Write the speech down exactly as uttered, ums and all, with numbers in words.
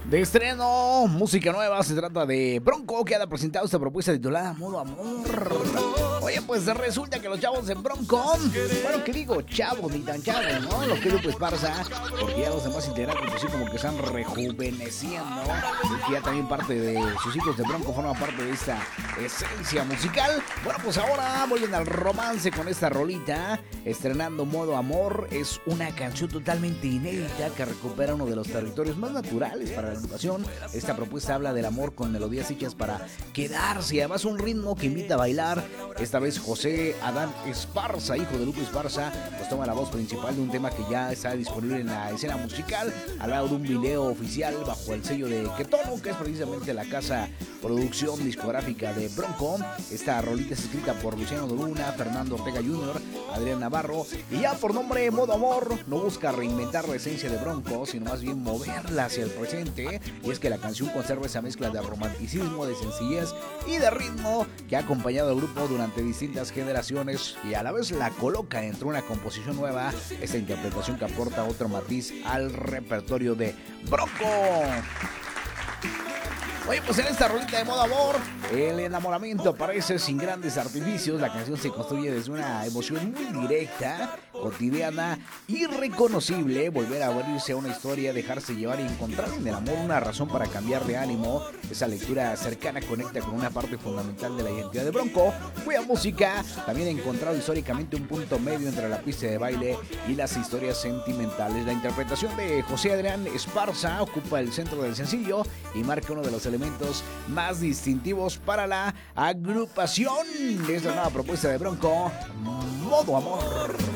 De estreno, música nueva, se trata de Bronco, que ha presentado esta propuesta titulada Modo Amor. Oye, pues resulta que los chavos de Bronco, bueno, ¿qué digo? Chavos, ni tan chavos, ¿no? Lo que Lupe Esparza, porque ya los demás integrantes, pues sí, como que están rejuveneciendo, y que ya también parte de sus hijos de Bronco forman parte de esta esencia musical. Bueno, pues ahora vuelven al romance con esta rolita, estrenando Modo Amor. Es una canción totalmente inédita que recupera uno de los territorios más naturales para la agrupación. Esta propuesta habla del amor con melodías hechas para quedarse y además un ritmo que invita a bailar. Esta vez José Adán Esparza, hijo de Lupe Esparza, pues toma la voz principal de un tema que ya está disponible en la escena musical, al lado de un video oficial bajo el sello de Ketono, que es precisamente la casa producción discográfica de Bronco. Esta rolita es escrita por Luciano Luna, Fernando Ortega junior, Adrián Navarro, y ya por nombre Modo Amor. No busca reinventar la esencia de Bronco, sino más bien moverla hacia el presente, y es que la canción conserva esa mezcla de romanticismo, de sencillez y de ritmo que ha acompañado al grupo durante distintas generaciones, y a la vez la coloca entre una composición nueva, esta interpretación que aporta otro matiz al repertorio de Bronco. Oye, pues en esta rolita de Modo Amor, el enamoramiento aparece sin grandes artificios. La canción se construye desde una emoción muy directa, cotidiana y reconocible. Volver a abrirse a una historia, dejarse llevar y encontrar en el amor una razón para cambiar de ánimo. Esa lectura cercana conecta con una parte fundamental de la identidad de Bronco, cuya música también ha encontrado históricamente un punto medio entre la pista de baile y las historias sentimentales. La interpretación de José Adrián Esparza ocupa el centro del sencillo y marca uno de los elementos más distintivos para la agrupación de esta nueva propuesta de Bronco, Modo Amor.